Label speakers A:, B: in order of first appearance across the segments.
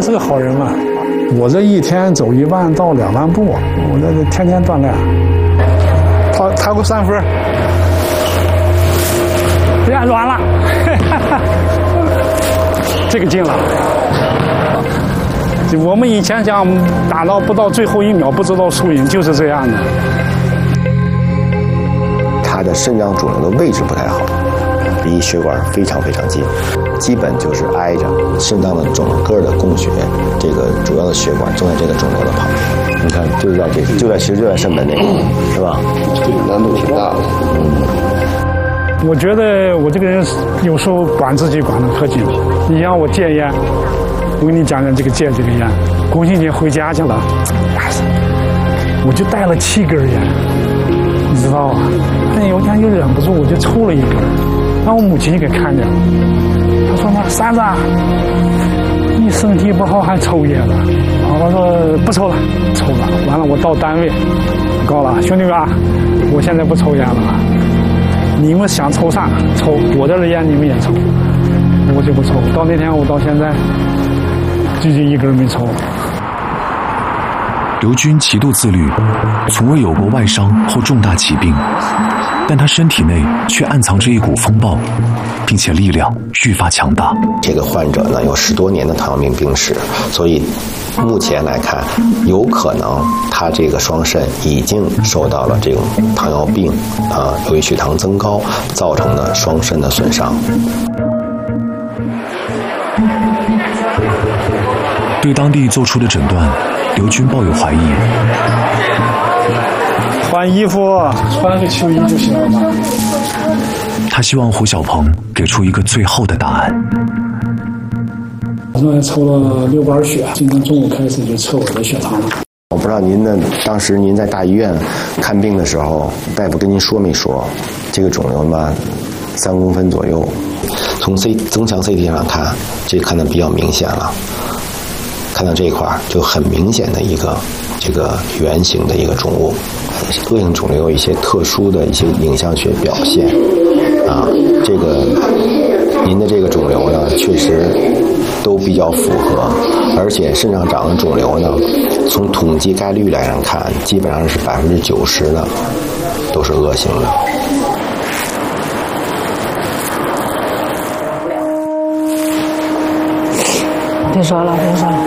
A: 是个好人嘛。我这一天走1万到2万步，我这天天锻炼。他给我3分，呀，软了，这个进了。我们以前讲打到不到最后1秒不知道输赢，就是这样的。
B: 他的肾脏肿瘤的位置不太好，离血管非常非常近，基本就是挨着肾脏的整个的供血，这个主要的血管正在这个肿瘤的旁边。你看，就在这个，其实就在肾门那个，是吧？
C: 这个难度挺大的。
A: 我觉得我这个人有时候管自己管得可紧了。你让我戒烟，我跟你讲讲这个戒这个烟。国庆节回家去了，我就带了7根烟，你知道吧？那有一天就忍不住，我就抽了1根，让我母亲给看见了。她说：“妈，三子，你身体不好还抽烟了？”我说：“不抽了，抽了。”完了，我到单位，告了兄弟们，我现在不抽烟了。你们想抽啥抽，我这的烟你们也抽，我就不抽。到那天我到现在，最近1根没抽。
D: 刘军极度自律，从未有过外伤或重大疾病，但他身体内却暗藏着一股风暴，并且力量愈发强大。
B: 这个患者呢有10多年的糖尿病病史，所以目前来看，有可能他这个双肾已经受到了这种糖尿病由于血糖增高造成的双肾的损伤。
D: 对当地做出的诊断，刘军抱有怀疑。
A: 换衣服，穿个秋衣就行了嘛。
D: 他希望胡小鹏给出一个最后的答案。
A: 我们抽了6管血，今天中午开始就测我的血糖了。
B: 我不知道当时您在大医院看病的时候，大夫跟您说没说，这个肿瘤嘛，3公分左右，从增强 CT 上看，这看得比较明显了。看到这一块就很明显的一个这个圆形的一个肿物，恶性肿瘤有一些特殊的一些影像学表现这个您的这个肿瘤呢确实都比较符合，而且肾上长的肿瘤呢，从统计概率来上看，基本上是90%的都是恶性的。
E: 别说了，别说了。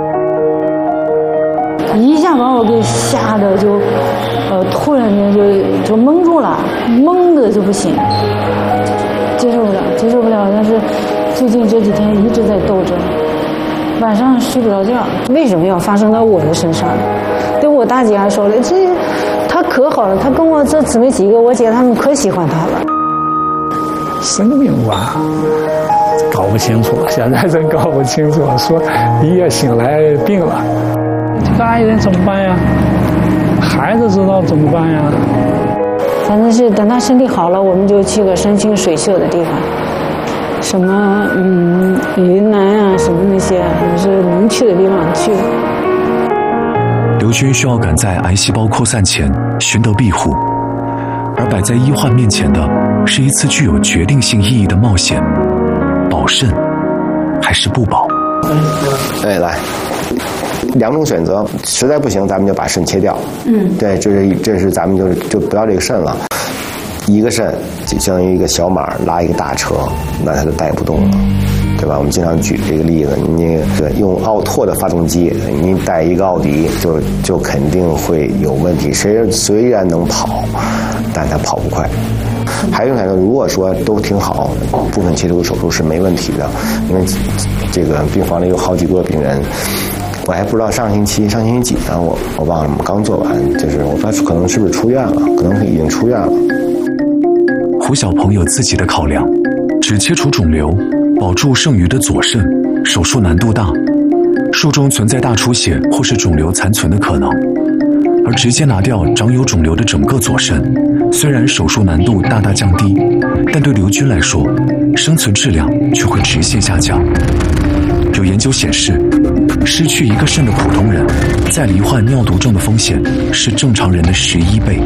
E: 一下把我给吓得就，突然间就懵住了，懵的就不行，接受不了。但是最近这几天一直在斗争，晚上睡不着觉。为什么要发生在我的身上？对我大姐还说了，她可好了，她跟我这姊妹几个，我姐她们可喜欢她了。
A: 生命吧，搞不清楚，现在真搞不清楚。说一夜醒来病了。这个爱人怎么办呀？孩子知道怎么办呀？
E: 反正是等他身体好了，我们就去个山清水秀的地方，什么云南啊，什么那些，还是能去的地方去。
D: 刘军需要赶在癌细胞扩散前寻得庇护，而摆在医患面前的是一次具有决定性意义的冒险：保肾还是不保？
B: 来。2种选择，实在不行，咱们就把肾切掉。对，这是咱们就不要这个肾了。一个肾就相当于一个小马拉一个大车，那它就带不动了，对吧？我们经常举这个例子，你用奥拓的发动机，你带一个奥迪，就肯定会有问题。虽然能跑，但它跑不快。还有一种选择，如果说都挺好，部分切除手术是没问题的，因为这个病房里有好几个病人。我还不知道上星期几呢，我忘了，刚做完，就是我不知道可能是不是出院了，可能已经出院了。
D: 胡小鹏有自己的考量，只切除肿瘤，保住剩余的左肾，手术难度大，术中存在大出血或是肿瘤残存的可能，而直接拿掉长有肿瘤的整个左肾，虽然手术难度大大降低，但对刘军来说，生存质量却会直线下降。有研究显示，失去一个肾的普通人，在罹患尿毒症的风险是正常人的11倍。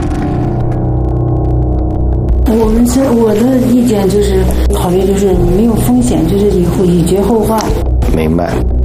E: 我的意见就是考虑，就是没有风险，就是以绝后患。
B: 明白。